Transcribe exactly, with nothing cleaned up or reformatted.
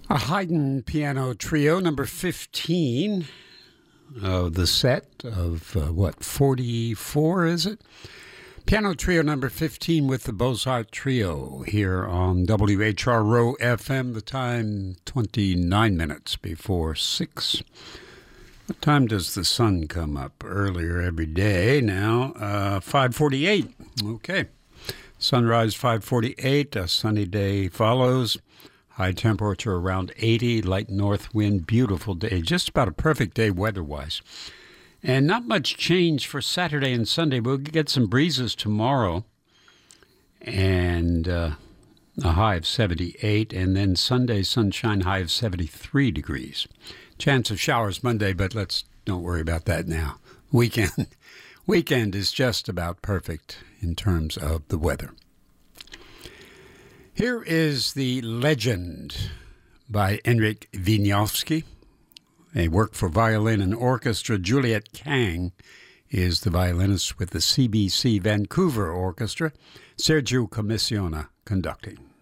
A Haydn piano trio, number fifteen of the set of, uh, what, forty-four, is it? Piano trio number fifteen with the Beaux-Arts Trio here on W H R O F M. The time, twenty-nine minutes before six. What time does the sun come up? Earlier every day now, uh, five forty-eight. Okay. Sunrise five forty-eight, a sunny day follows. High temperature around eighty, light north wind, beautiful day. Just about a perfect day weather-wise. And not much change for Saturday and Sunday. We'll get some breezes tomorrow. And uh, a high of seventy-eight. And then Sunday, sunshine, high of seventy-three degrees. Chance of showers Monday, but let's don't worry about that now. Weekend, weekend is just about perfect in terms of the weather. Here is The Legend by Henryk Wieniawski. A work for violin and orchestra. Juliet Kang is the violinist with the C B C Vancouver Orchestra. Sergio Commissiona conducting.